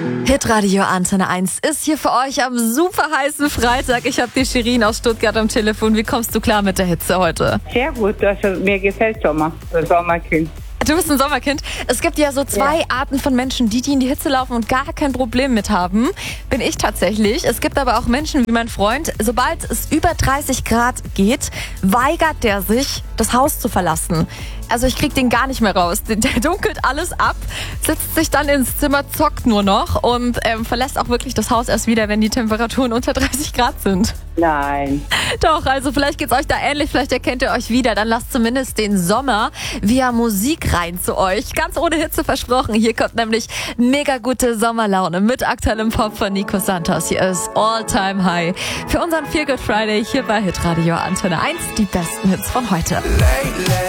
Hitradio Antenne 1 ist hier für euch am super heißen Freitag. Ich habe die Shirin aus Stuttgart am Telefon. Wie kommst du klar mit der Hitze heute? Sehr gut, also mir gefällt Sommer, das Sommerkind. Du bist ein Sommerkind. Es gibt ja so zwei Arten von Menschen, die in die Hitze laufen und gar kein Problem mit haben. Bin ich tatsächlich. Es gibt aber auch Menschen wie mein Freund. Sobald es über 30 Grad geht, weigert der sich, das Haus zu verlassen. Also ich krieg den gar nicht mehr raus. Der dunkelt alles ab, setzt sich dann ins Zimmer, zockt nur noch und verlässt auch wirklich das Haus erst wieder, wenn die Temperaturen unter 30 Grad sind. Nein. Doch, also vielleicht geht's euch da ähnlich, vielleicht erkennt ihr euch wieder. Dann lasst zumindest den Sommer via Musik rein zu euch. Ganz ohne Hitze versprochen. Hier kommt nämlich mega gute Sommerlaune mit aktuellem Pop von Nico Santos. Hier ist All Time High für unseren Feel Good Friday hier bei Hitradio Antenne 1. Die besten Hits von heute.